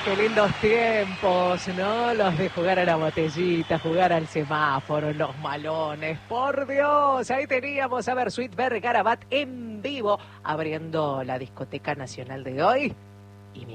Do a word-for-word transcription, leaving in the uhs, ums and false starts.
Qué lindos tiempos, ¿no? Los de jugar a la botellita, jugar al semáforo, los malones. Por Dios, ahí teníamos a ver Sweet Vergarabat en vivo, abriendo la discoteca nacional de hoy.